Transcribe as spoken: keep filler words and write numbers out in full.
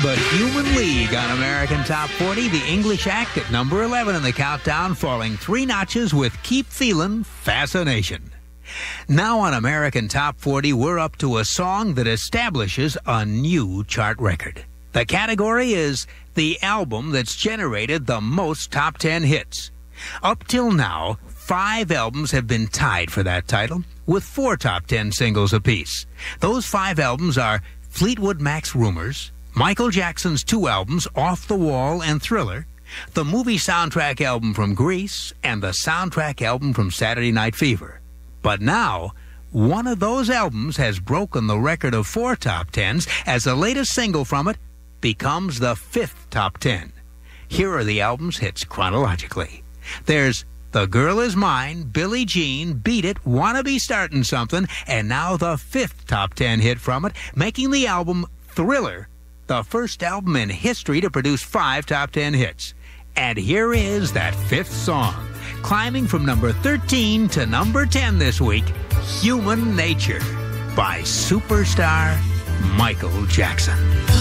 The Human League on American Top forty, the English Act at number eleven in the countdown, falling three notches with Keep Feelin' Fascination. Now on American Top forty, we're up to a song that establishes a new chart record. The category is the album that's generated the most top ten hits. Up till now, five albums have been tied for that title, with four top ten singles apiece. Those five albums are Fleetwood Mac's Rumors, Michael Jackson's two albums, Off the Wall and Thriller, the movie soundtrack album from Grease, and the soundtrack album from Saturday Night Fever. But now, one of those albums has broken the record of four top tens as the latest single from it becomes the fifth top ten. Here are the album's hits chronologically. There's The Girl Is Mine, Billie Jean, Beat It, Wanna Be Startin' Something, and now the fifth top ten hit from it, making the album Thriller the first album in history to produce five top ten hits. And here is that fifth song, climbing from number thirteen to number ten this week, Human Nature by superstar Michael Jackson.